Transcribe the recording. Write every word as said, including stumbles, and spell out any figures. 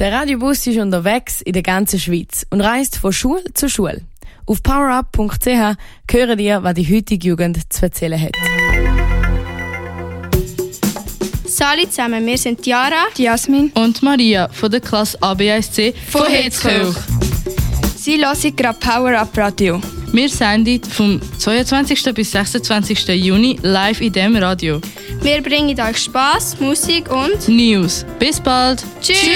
Der Radiobus ist unterwegs in der ganzen Schweiz und reist von Schule zu Schule. Auf powerup punkt c h hören ihr, was die heutige Jugend zu erzählen hat. Salut zusammen, wir sind Jara, Jasmin und Maria von der Klasse A B eins C von Hetzkirch. Sie hören gerade Power Up Radio. Wir senden vom zweiundzwanzigsten bis sechsundzwanzigsten Juni live in diesem Radio. Wir bringen euch Spass, Musik und News. Bis bald. Tschüss.